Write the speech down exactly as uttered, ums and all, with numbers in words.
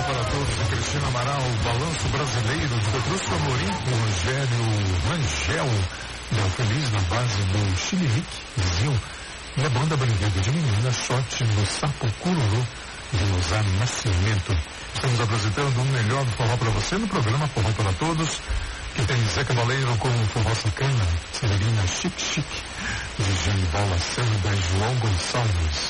Forró para Todos, de Cristina Amaral, Balanço Brasileiro, de Petrusco Amorim, com Rogério Rangel, deu feliz na base do Chilique, vizinho, e a banda Brinquedo de Menina, Shot no Sapo Cururu, de Luzar Nascimento. Estamos apresentando o melhor do forró para você no programa Forró para Todos, que tem Zé Cabaleiro com Forró Sacana, Severina Chique Chique, de Jane Bola Samba e João Gonçalves.